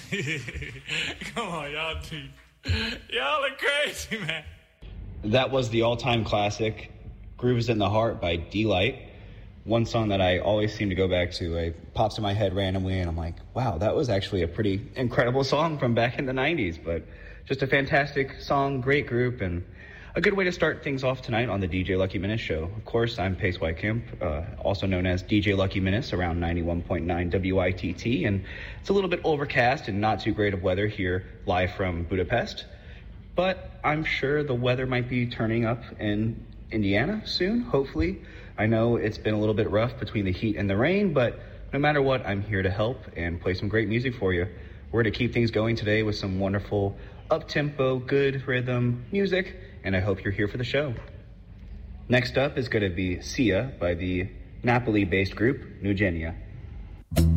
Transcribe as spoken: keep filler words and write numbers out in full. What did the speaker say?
Come on, y'all two. Y'all are crazy, man. That was the all-time classic, Grooves in the Heart by D-Light. One song that I always seem to go back to. It pops in my head randomly, and I'm like, wow, that was actually a pretty incredible song from back in the nineties. But just a fantastic song, great group, and a good way to start things off tonight on the D J Lucky Minutes show. Of course, I'm Pace Whitecamp, uh, also known as D J Lucky Minutes, around ninety-one point nine W I T T, and it's a little bit overcast and not too great of weather here live from Budapest. But I'm sure the weather might be turning up in Indiana soon, hopefully. I know it's been a little bit rough between the heat and the rain, but no matter what, I'm here to help and play some great music for you. We're going to keep things going today with some wonderful up-tempo, good rhythm music, and I hope you're here for the show. Next up is going to be Sia by the Napoli-based group Nugenia.